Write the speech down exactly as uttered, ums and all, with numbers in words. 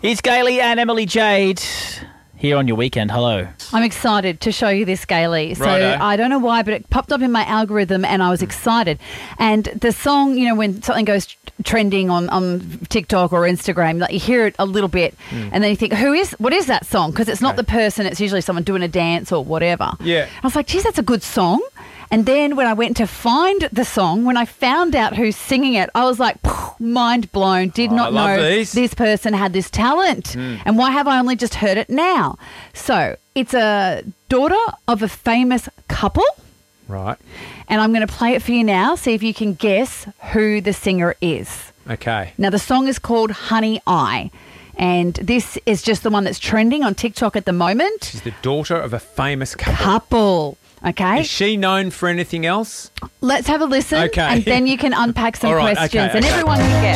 It's Gailey and Emily Jade here on your weekend. Hello. I'm excited to show you this, Gailey. So Righto. I don't know why, but it popped up in my algorithm and I was excited. And the song, you know, when something goes trending on, on TikTok or Instagram, like you hear it a little bit mm. and then you think, who is, what is that song? Because it's not the person, it's usually someone doing a dance or whatever. Yeah. I was like, geez, that's a good song. And then when I went to find the song, when I found out who's singing it, I was like, mind blown. Did Oh, not I love know these. this person had this talent. Mm. And why have I only just heard it now? So it's a daughter of a famous couple. Right. And I'm going to play it for you now, see if you can guess who the singer is. Okay. Now, the song is called Honey I. And this is just the one that's trending on TikTok at the moment. She's the daughter of a famous couple. Couple. Okay. Is she known for anything else? Let's have a listen. Okay. And then you can unpack some All right, questions. okay, and okay. everyone can guess.